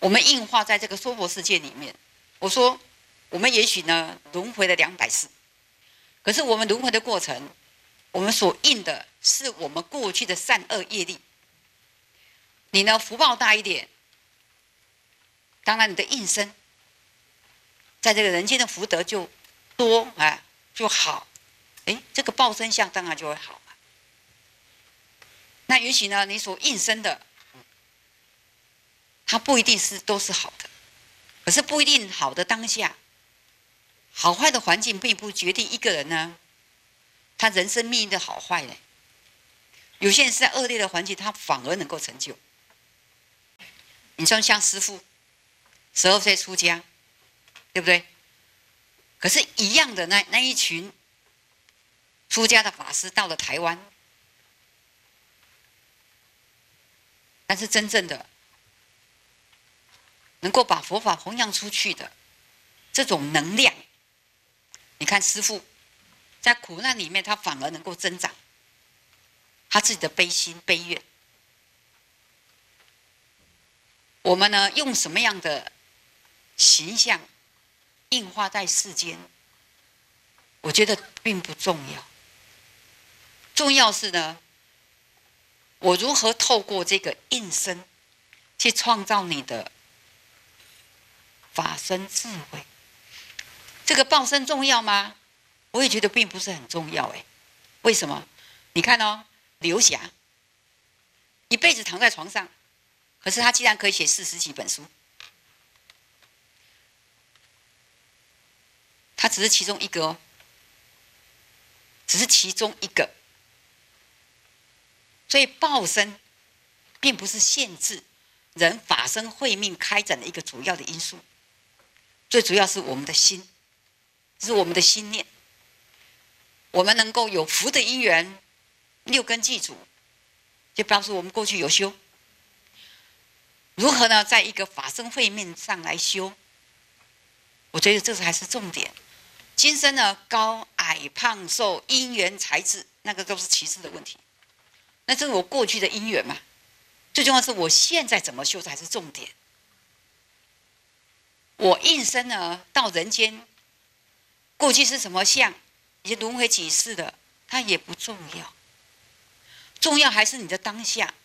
我们硬化在这个娑婆世界里面。我说，我们也许呢轮回了200世，可是我们轮回的过程，我们所印的是我们过去的善恶业力。你呢福报大一点，当然你的应身，在这个人间的福德就多就好，这个报身相当然就会好了。那也许呢，你所应身的，它不一定都是好的，可是不一定好的当下，好坏的环境并不决定一个人呢，他人生命运的好坏呢。有些人是在恶劣的环境，他反而能够成就。你说像师父，12岁出家，对不对？可是，一样的那一群出家的法师到了台湾，但是真正的能够把佛法弘扬出去的这种能量，你看师父在苦难里面，他反而能够增长他自己的悲心悲愿。我们呢，用什么样的形象印化在世间，我觉得并不重要。重要是呢，我如何透过这个应身去创造你的法身智慧。这个报身重要吗？我也觉得并不是很重要。为什么？你看哦，刘霞一辈子躺在床上，可是他竟然可以写40几本书。他只是其中一个哦，只是其中一个。所以报身并不是限制人法身慧命开展的一个主要的因素，最主要是我们的心，是我们的心念。我们能够有福的因缘，6根具足，就表示我们过去有修。如何呢？在一个法身慧命上来修，我觉得这才是重点。今生呢，高矮胖瘦、因缘才智，那个都是其次的问题。那这是我过去的因缘嘛？最重要是我现在怎么修才是重点。我应身呢到人间，过去是什么相，已经轮回几世的，它也不重要。重要还是你的当下，